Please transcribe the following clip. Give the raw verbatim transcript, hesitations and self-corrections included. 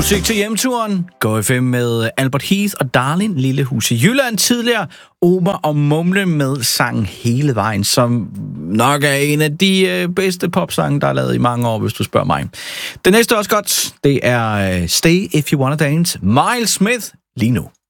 Musik til hjemturen. Go F M med Albert Heath og Darlin, Lille Hus i Jylland. Tidligere Ober og Mumle med sangen Hele Vejen, som nok er en af de øh, bedste popsange, der er lavet i mange år, hvis du spørger mig. Det næste er også godt. Det er uh, Stay If You Wanna Dance. Miles Smith lige nu.